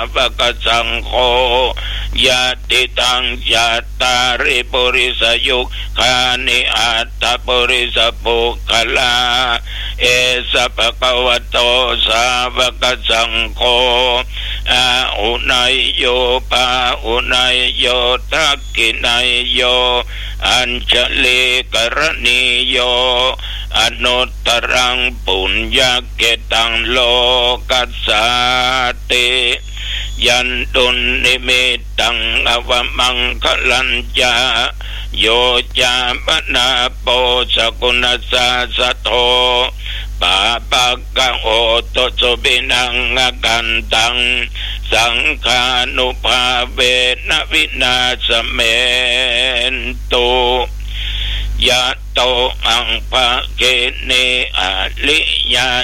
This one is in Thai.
วกสังโฆยะติตังยัตตาริปุริสยุคคานิอัตตปุริสปุคลาเอสะภะคะวะโตสาวกสังโฆอาอุนัยโยปาอุนัยโยทักขินัยโยอัญชลีกรณีโยอนุตตรังปุญญเกตังโลกัสสาติยันตุนิมิตตังอวมังคลัญจาโยจามนาโปสกุณสาสะโทปาปักกังโอโตสุบินังกันตังสังฆานุภาเวนะวินาสเมนตุยะโตอังภะเกเนอะลิยา